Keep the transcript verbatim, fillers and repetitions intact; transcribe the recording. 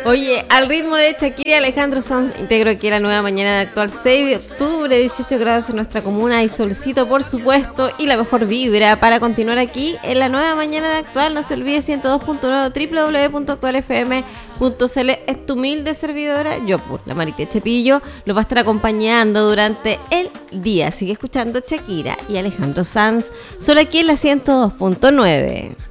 Oye, al ritmo de Shakira y Alejandro Sanz, integro aquí la nueva mañana de actual seis de octubre, dieciocho grados en nuestra comuna y solcito, por supuesto, y la mejor vibra para continuar aquí en la nueva mañana de actual. No se olvide, ciento dos punto nueve, doble u doble u doble u punto actual f m punto c l. Es tu humilde servidora, yo, pues, la Marité Chepillo, lo va a estar acompañando durante el día. Sigue escuchando Shakira y Alejandro Sanz, solo aquí en la ciento dos punto nueve.